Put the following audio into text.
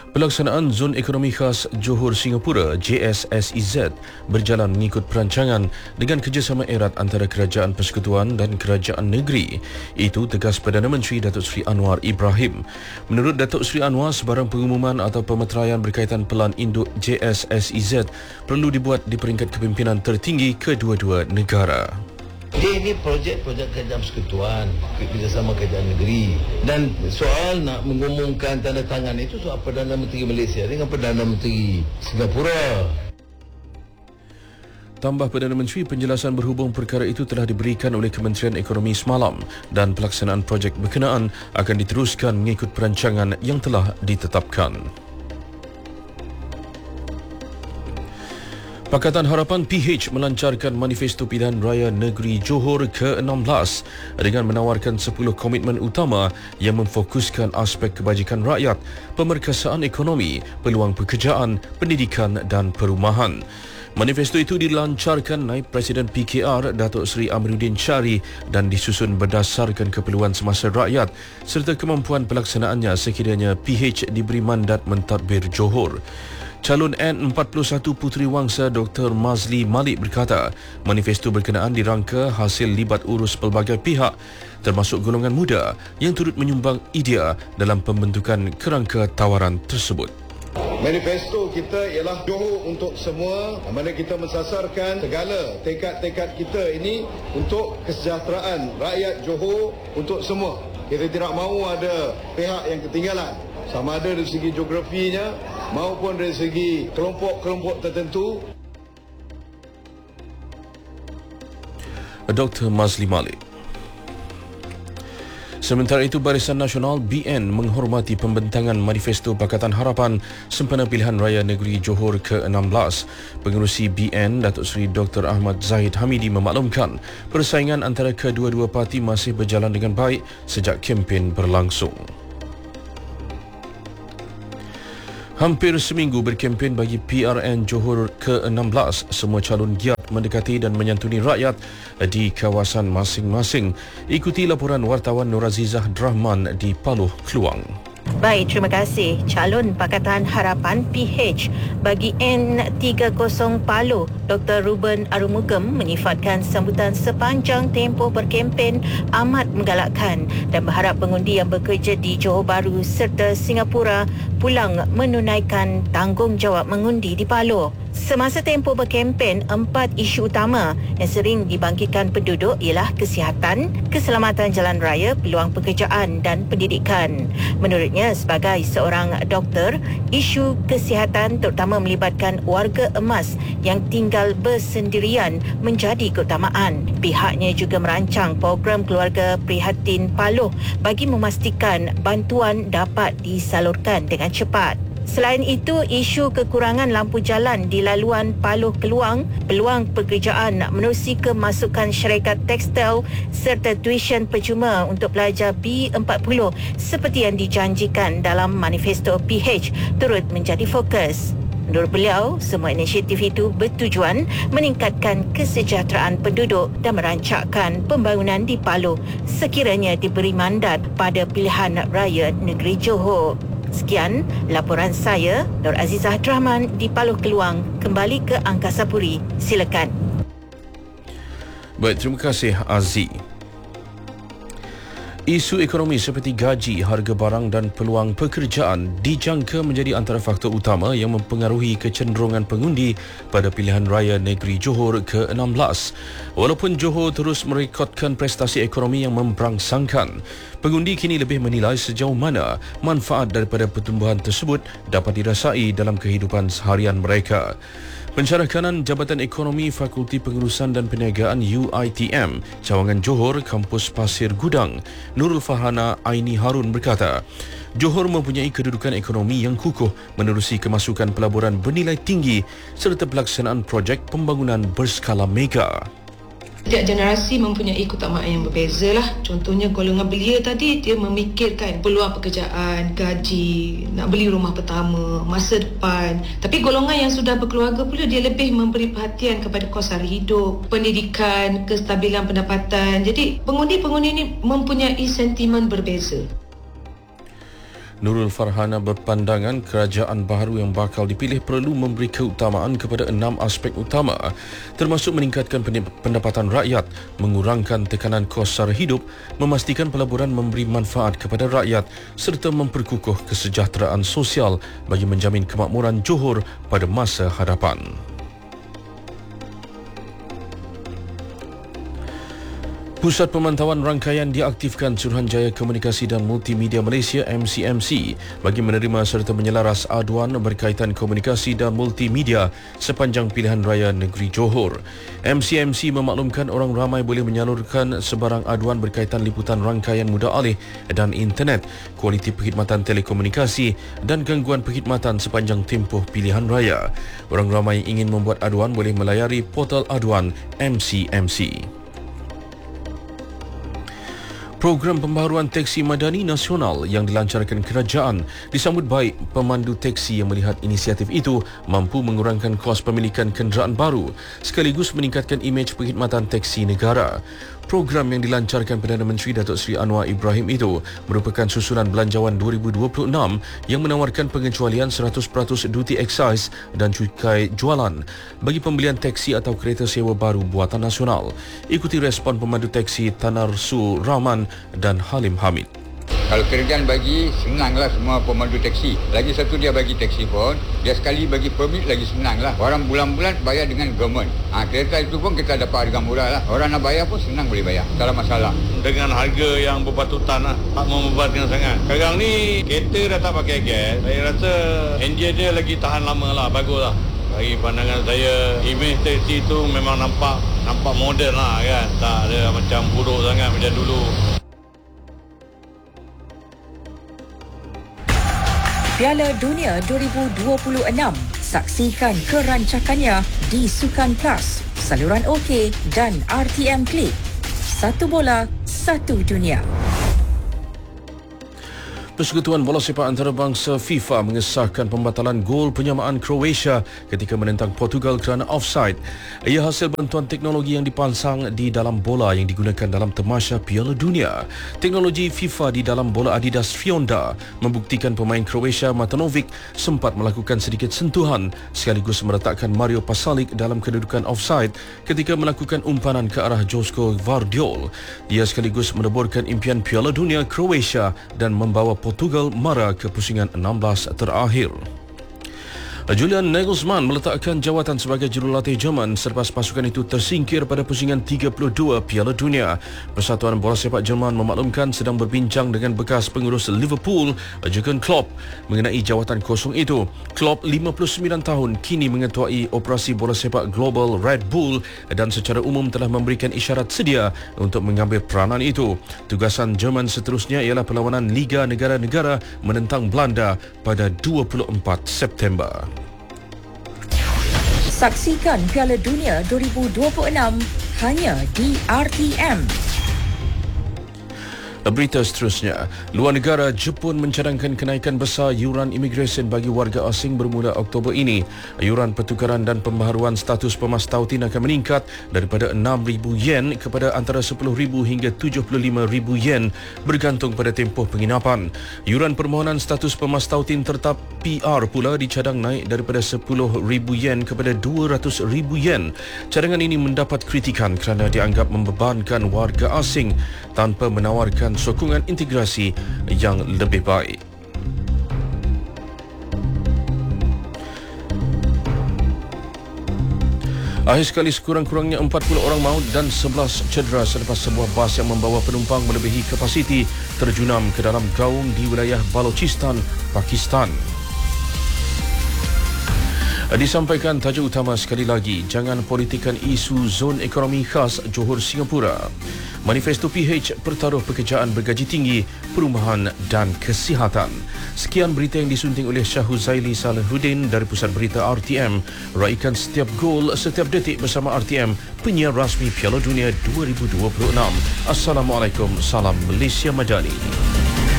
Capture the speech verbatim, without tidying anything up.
Pelaksanaan Zon Ekonomi Khas Johor Singapura J S S E Z berjalan mengikut perancangan dengan kerjasama erat antara Kerajaan Persekutuan dan Kerajaan Negeri. Itu tegas Perdana Menteri Datuk Seri Anwar Ibrahim. Menurut Datuk Seri Anwar, sebarang pengumuman atau pemeteraian berkaitan pelan induk J S S E Z perlu dibuat di peringkat kepimpinan tertinggi kedua-dua negara. Dia ini projek-projek kerajaan persekutuan, kerjasama kerajaan negeri. Dan soal nak mengumumkan tanda tangan itu soal Perdana Menteri Malaysia dengan Perdana Menteri Singapura. Tambah Perdana Menteri, penjelasan berhubung perkara itu telah diberikan oleh Kementerian Ekonomi semalam dan pelaksanaan projek berkenaan akan diteruskan mengikut perancangan yang telah ditetapkan. Pakatan Harapan P H melancarkan Manifesto Pilihan Raya Negeri Johor ke enam belas dengan menawarkan sepuluh komitmen utama yang memfokuskan aspek kebajikan rakyat, pemerkasaan ekonomi, peluang pekerjaan, pendidikan dan perumahan. Manifesto itu dilancarkan Naib Presiden P K R Datuk Seri Amiruddin Syari dan disusun berdasarkan keperluan semasa rakyat serta kemampuan pelaksanaannya sekiranya P H diberi mandat mentadbir Johor. Calon N empat puluh satu Puteri Wangsa Doktor Mazli Malik berkata, manifesto berkenaan dirangka hasil libat urus pelbagai pihak termasuk golongan muda yang turut menyumbang idea dalam pembentukan kerangka tawaran tersebut. Manifesto kita ialah Johor untuk semua, mana kita mensasarkan segala tekad-tekad kita ini untuk kesejahteraan rakyat Johor untuk semua. Kita tidak mahu ada pihak yang ketinggalan, sama ada dari segi geografinya maupun dari segi kelompok-kelompok tertentu. Doktor Mazli Malik. Sementara itu, Barisan Nasional B N menghormati pembentangan Manifesto Pakatan Harapan sempena Pilihan Raya Negeri Johor ke enam belas. Pengerusi B N, Datuk Seri Doktor Ahmad Zahid Hamidi memaklumkan persaingan antara kedua-dua parti masih berjalan dengan baik sejak kempen berlangsung. Hampir seminggu berkempen bagi P R N Johor ke enam belas, semua calon giat mendekati dan menyantuni rakyat di kawasan masing-masing. Ikuti laporan wartawan Nur Azizah Drahman di Paloh, Kluang. Baik, terima kasih. Calon Pakatan Harapan P H bagi N tiga puluh Paloh, Doktor Ruben Arumugam menyifatkan sambutan sepanjang tempoh berkempen amat menggalakkan dan berharap pengundi yang bekerja di Johor Bahru serta Singapura pulang menunaikan tanggungjawab mengundi di Paloh. Semasa tempoh berkempen, empat isu utama yang sering dibangkitkan penduduk ialah kesihatan, keselamatan jalan raya, peluang pekerjaan dan pendidikan. Menurutnya, sebagai seorang doktor, isu kesihatan terutama melibatkan warga emas yang tinggal bersendirian menjadi keutamaan. Pihaknya juga merancang program keluarga prihatin Paloh bagi memastikan bantuan dapat disalurkan dengan cepat. Selain itu, isu kekurangan lampu jalan di laluan Paloh Keluang, peluang pekerjaan menerusi kemasukan syarikat tekstil serta tuition percuma untuk pelajar B empat puluh seperti yang dijanjikan dalam Manifesto P H turut menjadi fokus. Menurut beliau, semua inisiatif itu bertujuan meningkatkan kesejahteraan penduduk dan merancangkan pembangunan di Paloh sekiranya diberi mandat pada Pilihan Raya Negeri Johor. Sekian laporan saya, Nur Azizah Drahman di Paloh Keluang. Kembali ke Angkasa Puri. Silakan. Baik, terima kasih Aziz. Isu ekonomi seperti gaji, harga barang dan peluang pekerjaan dijangka menjadi antara faktor utama yang mempengaruhi kecenderungan pengundi pada Pilihan Raya Negeri Johor ke enam belas. Walaupun Johor terus merekodkan prestasi ekonomi yang memberangsangkan, pengundi kini lebih menilai sejauh mana manfaat daripada pertumbuhan tersebut dapat dirasai dalam kehidupan seharian mereka. Pensyarah kanan Jabatan Ekonomi Fakulti Pengurusan dan Perniagaan U I T M Cawangan Johor, Kampus Pasir Gudang, Nurul Farhana Aini Harun berkata, Johor mempunyai kedudukan ekonomi yang kukuh menerusi kemasukan pelaburan bernilai tinggi serta pelaksanaan projek pembangunan berskala mega. Setiap generasi mempunyai keutamaan yang berbeza lah. Contohnya golongan belia tadi, dia memikirkan peluang pekerjaan, gaji, nak beli rumah pertama, masa depan. Tapi golongan yang sudah berkeluarga pula, dia lebih memberi perhatian kepada kos hari hidup, pendidikan, kestabilan pendapatan. Jadi pengundi-pengundi ini mempunyai sentimen berbeza. Nurul Farhana berpandangan kerajaan baharu yang bakal dipilih perlu memberi keutamaan kepada enam aspek utama, termasuk meningkatkan pendapatan rakyat, mengurangkan tekanan kos sara hidup, memastikan pelaburan memberi manfaat kepada rakyat serta memperkukuh kesejahteraan sosial bagi menjamin kemakmuran Johor pada masa hadapan. Pusat Pemantauan Rangkaian diaktifkan Suruhanjaya Komunikasi dan Multimedia Malaysia M C M C bagi menerima serta menyelaras aduan berkaitan komunikasi dan multimedia sepanjang pilihan raya negeri Johor. M C M C memaklumkan orang ramai boleh menyalurkan sebarang aduan berkaitan liputan rangkaian muda alih dan internet, kualiti perkhidmatan telekomunikasi dan gangguan perkhidmatan sepanjang tempoh pilihan raya. Orang ramai ingin membuat aduan boleh melayari portal aduan M C M C. Program pembaharuan teksi madani nasional yang dilancarkan kerajaan disambut baik pemandu teksi yang melihat inisiatif itu mampu mengurangkan kos pemilikan kenderaan baru sekaligus meningkatkan imej perkhidmatan teksi negara. Program yang dilancarkan Perdana Menteri Datuk Seri Anwar Ibrahim itu merupakan susulan Belanjawan dua ribu dua puluh enam yang menawarkan pengecualian seratus peratus duty excise dan cukai jualan bagi pembelian teksi atau kereta sewa baru buatan nasional. Ikuti respon pemandu teksi Tanarsu Rahman dan Halim Hamid. Kalau kerajaan bagi, senanglah semua pemandu teksi. Lagi satu dia bagi teksi pun, dia sekali bagi permit lagi senanglah. Orang bulan-bulan bayar dengan government. Ha, kereta itu pun kita dapat harga murah lah. Orang nak bayar pun senang boleh bayar. Tak ada masalah. Dengan harga yang berpatutan lah, tak membebankan sangat. Sekarang ni kereta dah tak pakai gas. Saya rasa enjin dia lagi tahan lama lah, bagus lah. Bagi pandangan saya, imej teksi tu memang nampak nampak moden lah kan. Tak ada macam buruk sangat macam dulu. Piala Dunia dua ribu dua puluh enam. Saksikan kerancakannya di Sukan Plus, saluran OK dan R T M Klik. Satu bola, satu dunia. Persekutuan Bola Sepak Antarabangsa FIFA mengesahkan pembatalan gol penyamaan Croatia ketika menentang Portugal kerana offside. Ia hasil bantuan teknologi yang dipasang di dalam bola yang digunakan dalam tamasya Piala Dunia. Teknologi FIFA di dalam bola Adidas Fionda membuktikan pemain Croatia Matanovic sempat melakukan sedikit sentuhan sekaligus meletakkan Mario Pasalic dalam kedudukan offside ketika melakukan umpanan ke arah Josko Vardiol. Ia sekaligus meneburkan impian Piala Dunia Croatia dan membawa Portugal mara ke pusingan enam belas terakhir. Julian Nagelsmann meletakkan jawatan sebagai jurulatih Jerman selepas pasukan itu tersingkir pada pusingan tiga puluh dua Piala Dunia. Persatuan Bola Sepak Jerman memaklumkan sedang berbincang dengan bekas pengurus Liverpool, Jurgen Klopp, mengenai jawatan kosong itu. Klopp, lima puluh sembilan tahun, kini mengetuai operasi bola sepak global Red Bull dan secara umum telah memberikan isyarat sedia untuk mengambil peranan itu. Tugasan Jerman seterusnya ialah perlawanan Liga Negara-Negara menentang Belanda pada dua puluh empat September. Saksikan Piala Dunia dua ribu dua puluh enam hanya di R T M. Berita seterusnya, luar negara Jepun mencadangkan kenaikan besar yuran imigresen bagi warga asing bermula Oktober ini. Yuran pertukaran dan pembaharuan status pemastautin akan meningkat daripada enam ribu yen kepada antara sepuluh ribu hingga tujuh puluh lima ribu yen bergantung pada tempoh penginapan. Yuran permohonan status pemastautin tetap P R pula dicadang naik daripada sepuluh ribu yen kepada dua ratus ribu yen. Cadangan ini mendapat kritikan kerana dianggap membebankan warga asing tanpa menawarkan sokongan integrasi yang lebih baik. Akhir sekali, sekurang-kurangnya empat puluh orang maut dan sebelas cedera selepas sebuah bas yang membawa penumpang melebihi kapasiti terjunam ke dalam gaung di wilayah Balochistan, Pakistan. Disampaikan tajuk utama sekali lagi, jangan politikan isu zon ekonomi khas Johor Singapura. Manifesto P H pertaruh pekerjaan bergaji tinggi, perumahan dan kesihatan. Sekian berita yang disunting oleh Syahuzaili Salahuddin dari Pusat Berita R T M. Raikan setiap gol, setiap detik bersama R T M, penyiar rasmi Piala Dunia dua ribu dua puluh enam. Assalamualaikum, salam Malaysia Madani.